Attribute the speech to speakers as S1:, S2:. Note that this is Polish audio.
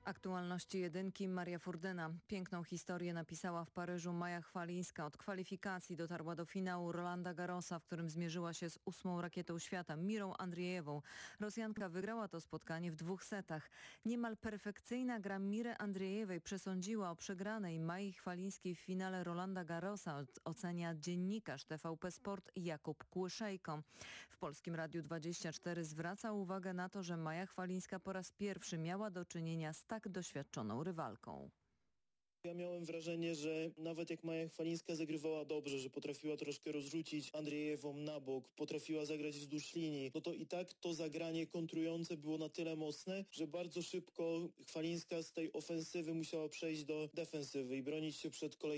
S1: Aktualności jedynki Maria Furdyna. Piękną historię napisała w Paryżu Maja Chwalińska. Od kwalifikacji dotarła do finału Rolanda Garrosa, w którym zmierzyła się z 8. rakietą świata, Mirą Andrzejewą. Rosjanka wygrała to spotkanie w 2 setach. Niemal perfekcyjna gra Miry Andrzejewej przesądziła o przegranej Mai Chwalińskiej w finale Rolanda Garrosa, ocenia dziennikarz TVP Sport Jakub Kłyszejko. W Polskim Radiu 24 zwraca uwagę na to, że Maja Chwalińska po raz pierwszy miała do czynienia z tak doświadczoną rywalką.
S2: Ja miałem wrażenie, że nawet jak Maja Chwalińska zagrywała dobrze, że potrafiła troszkę rozrzucić Andrzejewą na bok, potrafiła zagrać wzdłuż linii, no to i tak to zagranie kontrujące było na tyle mocne, że bardzo szybko Chwalińska z tej ofensywy musiała przejść do defensywy i bronić się przed kolejnymi